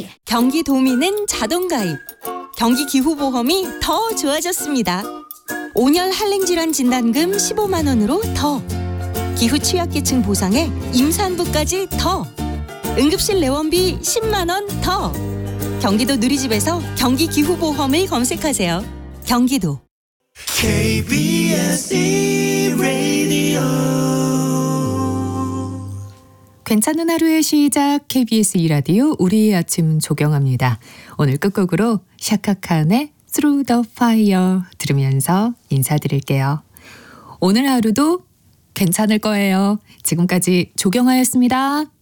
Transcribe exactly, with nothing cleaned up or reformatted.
이. 경기도민은 자동가입. 경기기후보험이 더 좋아졌습니다. 온열 한랭질환 진단금 십오만 원으로 더. 기후 취약계층 보상에 임산부까지 더. 응급실 내원비 십만 원 더. 경기도 누리집에서 경기기후보험을 검색하세요. 경기도. 케이비에스 이라디오 괜찮은 하루의 시작 케이비에스 이라디오 우리의 아침 조경합니다. 오늘 끝곡으로 샤카칸의 Through the Fire 들으면서 인사드릴게요. 오늘 하루도 괜찮을 거예요. 지금까지 조경아였습니다.